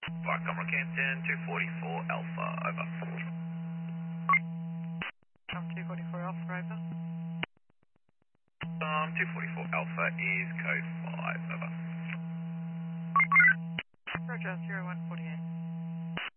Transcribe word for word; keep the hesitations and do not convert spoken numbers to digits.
Flight Comrade Campton, two forty-four Alpha, over. From two forty-four Alpha, over. Um, two forty-four Alpha is code five, over. Roger, zero one forty-eight.